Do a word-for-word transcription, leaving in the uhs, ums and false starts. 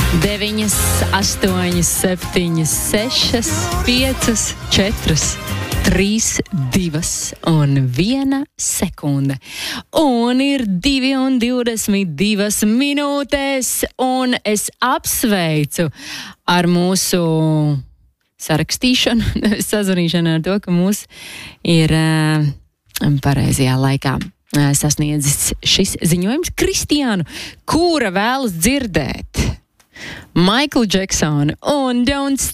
deviņas, astoņas, septiņas, sešas, piecas, četras, trīs, divas un viena sekunde. Un ir divi un divdesmit divas minūtes, un es apsveicu ar mūsu sarakstīšanu, nevis sazvanīšanu ar to, ka mūs ir uh, pareizajā laikā uh, sasniedzis šis ziņojums Kristiānu, kura vēlas dzirdēt Michael Jacksonu un Don't